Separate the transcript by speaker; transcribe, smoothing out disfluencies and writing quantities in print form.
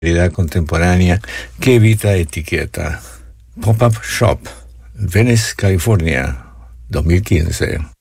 Speaker 1: realidad contemporánea que evita etiqueta. Pop-Up Shop, Venice, California, 2015.